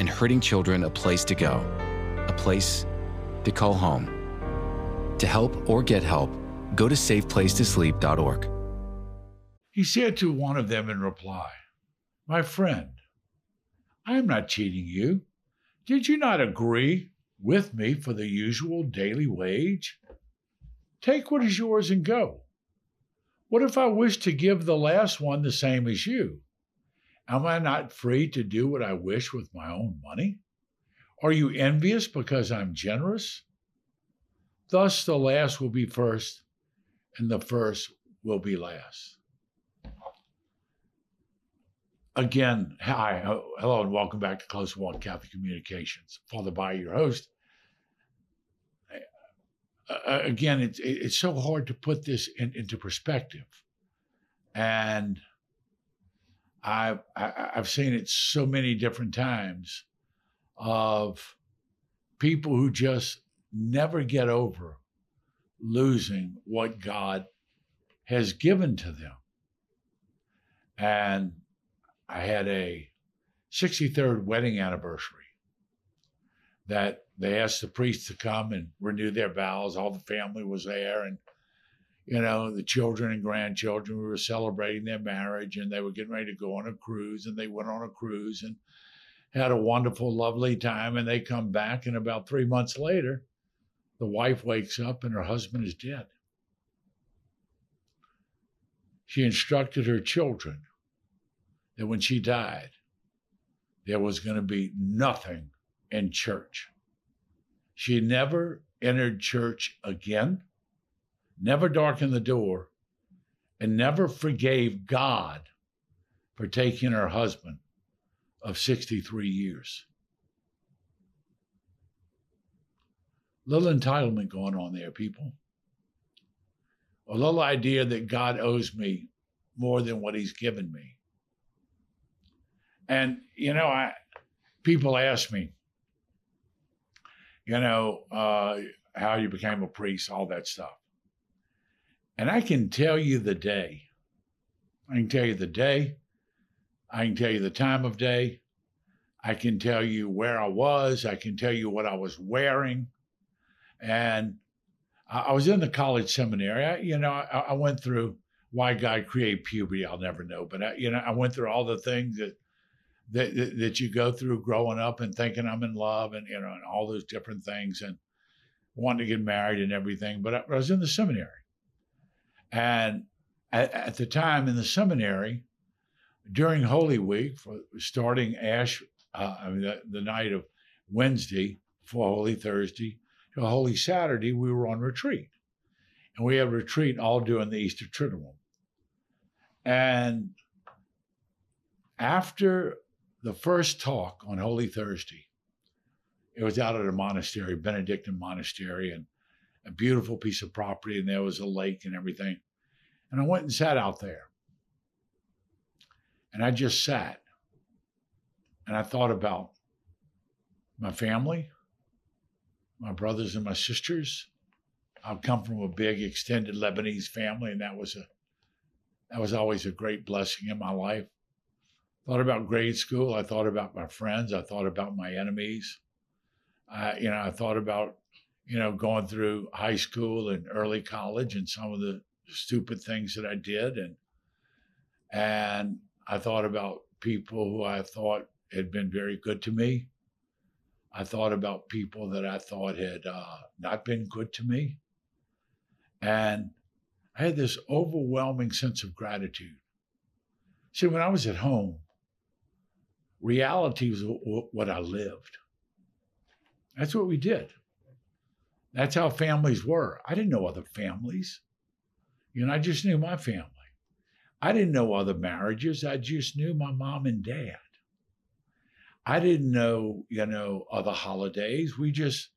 and hurting children a place to go, a place to call home. To help or get help, go to safeplacetosleep.org. He said to one of them in reply, "My friend, I am not cheating you. Did you not agree with me for the usual daily wage? Take what is yours and go. What if I wish to give the last one the same as you? Am I not free to do what I wish with my own money? Are you envious because I'm generous? Thus the last will be first, and the first will be last." Again, hi, hello, and welcome back to Close Walk Catholic Communications. Father By, your host. Again, it's so hard to put this into perspective, and I've seen it so many different times of people who just never get over losing what God has given to them. And I had a 63rd wedding anniversary that they asked the priest to come and renew their vows. All the family was there, and the children and grandchildren, we were celebrating their marriage, and they were getting ready to go on a cruise, and they went on a cruise and had a wonderful, lovely time. And they come back, and about 3 months later, the wife wakes up and her husband is dead. She instructed her children that when she died, there was going to be nothing in church. She never entered church again, never darkened the door, and never forgave God for taking her husband of 63 years. Little entitlement going on there, people. A little idea that God owes me more than what he's given me. And, people ask me, how you became a priest, all that stuff. And I can tell you the day. I can tell you the day. I can tell you the time of day. I can tell you where I was. I can tell you what I was wearing. And I was in the college seminary. I went through why God created puberty. I'll never know. But, I went through all the things that you go through growing up and thinking I'm in love and, and all those different things and wanting to get married and everything. But I was in the seminary. And at the time in the seminary, during Holy Week, starting the night of Wednesday for Holy Thursday to Holy Saturday, we were on retreat. And we had retreat all during the Easter Triduum. And after the first talk on Holy Thursday, it was out at a monastery, Benedictine monastery, and a beautiful piece of property, and there was a lake and everything. And I went and sat out there. And I just sat. And I thought about my family, my brothers and my sisters. I've come from a big extended Lebanese family, and that was always a great blessing in my life. Thought about grade school. I thought about my friends. I thought about my enemies. I thought about, going through high school and early college and some of the stupid things that I did. And I thought about people who I thought had been very good to me. I thought about people that I thought had not been good to me. And I had this overwhelming sense of gratitude. See, when I was at home, reality was what I lived. That's what we did. That's how families were. I didn't know other families. I just knew my family. I didn't know other marriages. I just knew my mom and dad. I didn't know, other holidays. We just,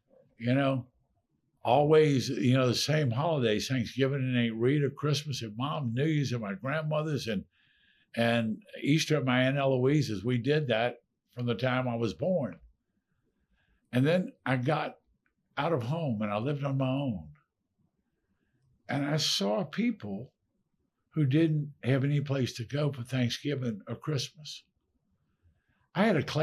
always, the same holidays, Thanksgiving and Aunt Rita, Christmas at Mom, New Year's at my grandmother's, and Easter at my Aunt Eloise's. We did that from the time I was born. And then I got out of home and I lived on my own. And I saw people who didn't have any place to go for Thanksgiving or Christmas. I had a class